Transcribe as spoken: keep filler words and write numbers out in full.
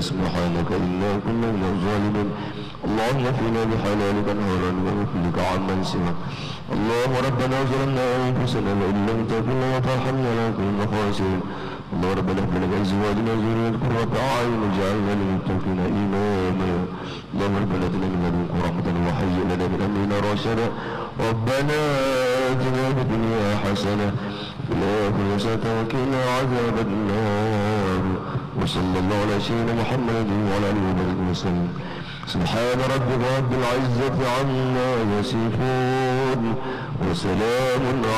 سبحانك إنا كنا من الظالمين. اللهم اكفنا بحلالك نهارا وبفضلك عمن سواك. اللهم ربنا ظلمنا أنفسنا وإن لم تغفر لنا وترحمنا لنكن من الخاسرين. اللهم ربنا هب لنا من أزواجنا وذريتنا قرة أعين واجعلنا للمتقين إماما. اللهم ربنا آتنا من لدنك رحمة وهيئ لنا من أمرنا رشدا. ربنا آتنا في الدنيا حسنة وفي الآخرة حسنة وقنا عذاب النار. وصلى الله على سيدنا محمد وعلى آله وصحبه وسلم. سبحان ربك رب العزة عما يصفون وسلام